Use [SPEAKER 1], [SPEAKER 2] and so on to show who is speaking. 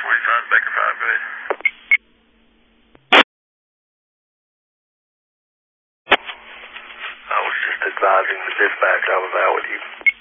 [SPEAKER 1] 25, Baker 5, go ahead. I was just advising the dispatch I was out with you.